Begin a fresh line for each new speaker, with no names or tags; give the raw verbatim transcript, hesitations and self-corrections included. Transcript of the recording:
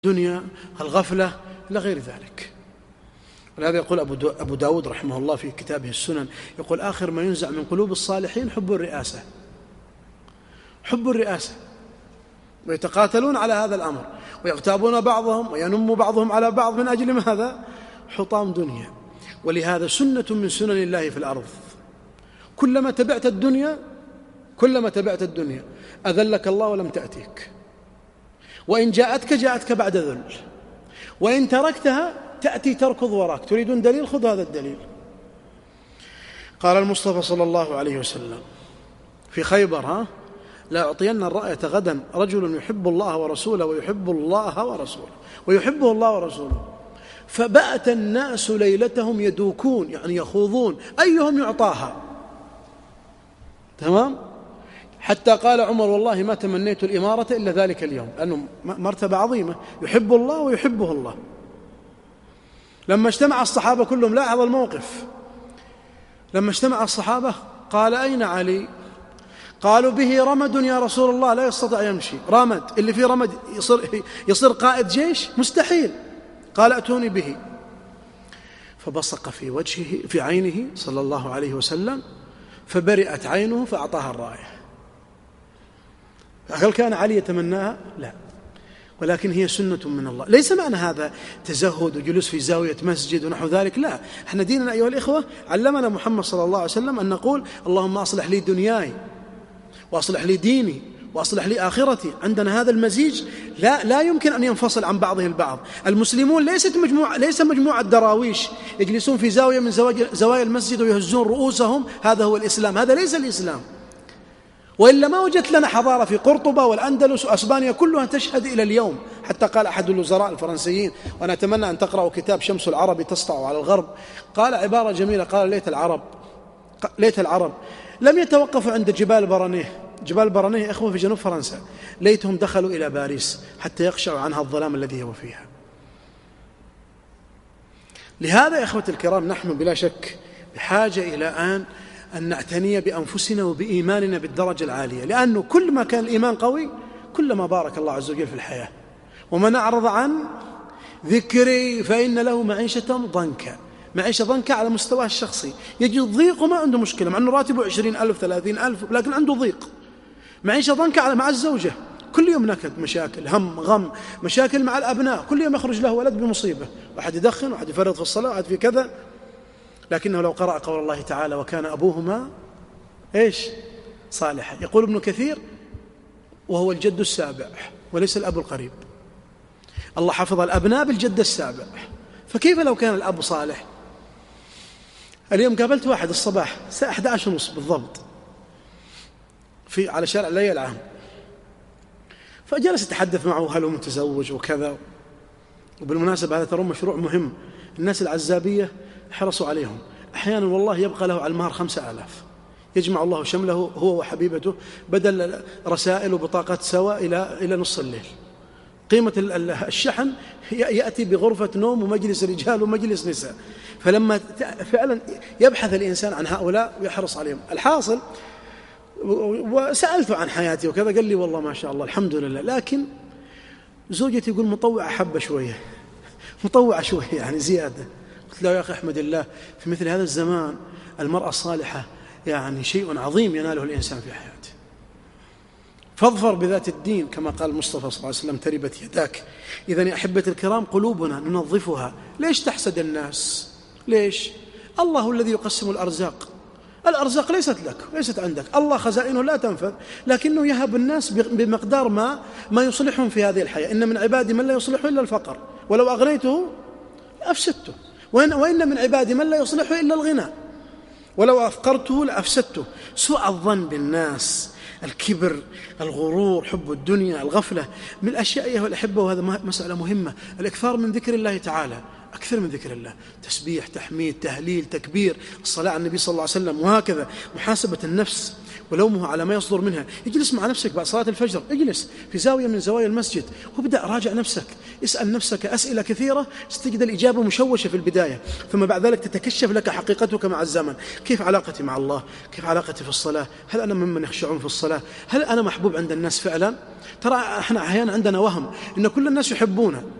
الدنيا، الغفلة، إلى غير ذلك. ولهذا يقول أبو داود رحمه الله في كتابه السنن، يقول آخر ما ينزع من قلوب الصالحين حب الرئاسة، حب الرئاسة، ويتقاتلون على هذا الأمر ويغتابون بعضهم وينم بعضهم على بعض من أجل ماذا؟ حطام دنيا. ولهذا سنة من سنن الله في الأرض، كلما تبعت الدنيا كلما تبعت الدنيا أذلك الله ولم تأتيك، وإن جاءتك جاءتك بعد ذل، وإن تركتها تأتي تركض وراك. تريدون دليل؟ خذ هذا الدليل. قال المصطفى صلى الله عليه وسلم في خيبر: ها لا أعطين الرأية غدا رجل يحب الله ورسوله ويحب الله ورسوله ويحبه الله ورسوله، فبأت الناس ليلتهم يدوكون، يعني يخوضون أيهم يعطاها. تمام؟ حتى قال عمر: والله ما تمنيت الإمارة إلا ذلك اليوم، لأنه مرتبة عظيمة، يحب الله ويحبه الله. لما اجتمع الصحابة كلهم، لاحظ الموقف، لما اجتمع الصحابة قال: أين علي؟ قالوا: به رمد يا رسول الله لا يستطيع يمشي. رمد، اللي فيه رمد يصير, يصير قائد جيش؟ مستحيل. قال: أتوني به. فبصق في وجهه في عينه صلى الله عليه وسلم، فبرئت عينه فأعطاها الراية. هل كان علي يتمناها؟ لا، ولكن هي سنة من الله. ليس معنى هذا تزهد وجلوس في زاوية مسجد ونحو ذلك، لا. احنا ديننا أيها الإخوة علمنا محمد صلى الله عليه وسلم أن نقول: اللهم أصلح لي دنياي وأصلح لي ديني وأصلح لي آخرتي. عندنا هذا المزيج لا, لا يمكن أن ينفصل عن بعضه البعض. المسلمون ليست مجموعة ليس مجموعة دراويش يجلسون في زاوية من زوايا المسجد ويهزون رؤوسهم، هذا هو الإسلام. هذا ليس الإسلام، وإلا ما وجدت لنا حضارة في قرطبة والأندلس وأسبانيا كلها تشهد إلى اليوم. حتى قال أحد الوزراء الفرنسيين، وأنا أتمنى أن تقرأوا كتاب شمس العرب تسطع على الغرب، قال عبارة جميلة، قال: ليت العرب ليت العرب لم يتوقفوا عند جبال برانيه. جبال برانيه إخوة في جنوب فرنسا، ليتهم دخلوا إلى باريس حتى يخشعوا عنها الظلام الذي هو فيها. لهذا يا إخوة الكرام نحن بلا شك بحاجة إلى أن أن نعتني بأنفسنا وبإيماننا بالدرجة العالية، لأنه كل ما كان الإيمان قوي كلما بارك الله عز وجل في الحياة. ومن أعرض عن ذكري فإن له معيشة ضنكا، معيشة ضنكا على مستواه الشخصي، يجد ضيق وما عنده مشكلة، مع أنه راتبه عشرين ألف ثلاثين ألف، لكن عنده ضيق. معيشة ضنكا على مع الزوجة، كل يوم نكد، مشاكل، هم، غم، مشاكل مع الأبناء، كل يوم يخرج له ولد بمصيبة، واحد يدخن، واحد يفرط في الصلاة، واحد في كذا. لكنه لو قرأ قول الله تعالى: وكان أبوهما إيش؟ صالحا. يقول ابن كثير: وهو الجد السابع وليس الأب القريب. الله حفظ الأبناء بالجد السابع، فكيف لو كان الأب صالح؟ اليوم قابلت واحد الصباح الساعة أحد عشر ونصف بالضبط في على شارع الليل العام، فجلس يتحدث معه هل هو متزوج وكذا. وبالمناسبة هذا ترى مشروع مهم، الناس العزابية حرصوا عليهم. أحيانا والله يبقى له على المهر خمسة آلاف، يجمع الله شمله هو وحبيبته بدل رسائل وبطاقات سوا إلى إلى نص الليل. قيمة الشحن يأتي بغرفة نوم ومجلس رجال ومجلس نساء. فلما فعلا يبحث الإنسان عن هؤلاء ويحرص عليهم. الحاصل، وسألته عن حياتي وكذا، قال لي: والله ما شاء الله الحمد لله، لكن زوجتي يقول مطوعة حبة شوية، مطوعة شوية يعني زيادة. قلت له: يا أخي احمد الله، في مثل هذا الزمان المرأة الصالحة يعني شيء عظيم يناله الإنسان في حياته. فاظفر بذات الدين كما قال المصطفى صلى الله عليه وسلم: تربت يداك. إذن يا أحبة الكرام قلوبنا ننظفها. ليش تحسد الناس؟ ليش؟ الله الذي يقسم الأرزاق، الأرزاق ليست لك، ليست عندك، الله خزائنه لا تنفذ، لكنه يهب الناس بمقدار ما ما يصلحهم في هذه الحياة. إن من عبادي من لا يصلحه إلا الفقر، ولو أغنيته أفسدته، وإن, وإن من عبادي من لا يصلحه إلا الغنى، ولو أفقرته لأفسدته. سوء الظن بالناس، الكبر، الغرور، حب الدنيا، الغفلة، من الأشياء أيها الأحبة، وهذا مسألة مهمة، الإكثار من ذكر الله تعالى، أكثر من ذكر الله، تسبيح، تحميد، تهليل، تكبير، الصلاة على النبي صلى الله عليه وسلم، وهكذا محاسبة النفس ولومه على ما يصدر منها. اجلس مع نفسك بعد صلاة الفجر، اجلس في زاوية من زوايا المسجد وابدأ راجع نفسك، اسأل نفسك أسئلة كثيرة ستجد الإجابة مشوشة في البداية، ثم بعد ذلك تتكشف لك حقيقتك مع الزمن. كيف علاقتي مع الله؟ كيف علاقتي في الصلاة؟ هل أنا ممن يخشعون في الصلاة؟ هل أنا محبوب عند الناس فعلا؟ ترى احنا أحيانا عندنا وهم إن كل الناس يحبونه،